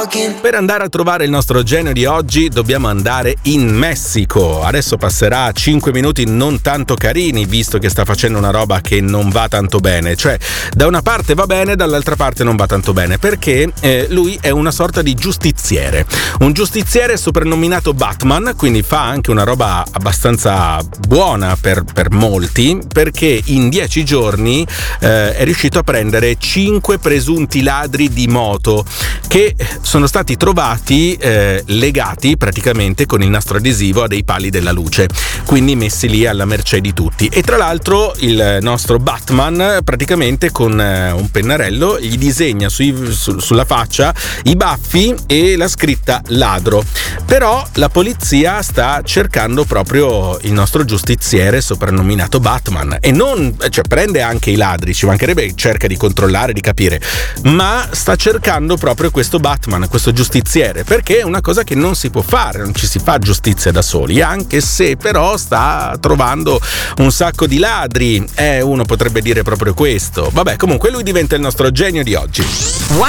Per andare a trovare il nostro genio di oggi dobbiamo andare in Messico. Adesso passerà 5 minuti non tanto carini, visto che sta facendo una roba che non va tanto bene. Cioè, da una parte va bene, dall'altra parte non va tanto bene, perché lui è una sorta di giustiziere. Un giustiziere soprannominato Batman, quindi fa anche una roba abbastanza buona per molti, perché in 10 giorni è riuscito a prendere 5 presunti ladri di moto che sono stati trovati legati praticamente con il nastro adesivo a dei pali della luce, quindi messi lì alla mercé di tutti. E tra l'altro il nostro Batman praticamente con un pennarello gli disegna sulla faccia i baffi e la scritta ladro. Però la polizia sta cercando proprio il nostro giustiziere soprannominato Batman, e non, cioè, prende anche i ladri, ci mancherebbe, cerca di controllare, di capire, ma sta cercando proprio questo Batman, questo giustiziere, perché è una cosa che non si può fare, non ci si fa giustizia da soli, anche se però sta trovando un sacco di ladri. Uno potrebbe dire proprio questo. Vabbè, comunque lui diventa il nostro genio di oggi.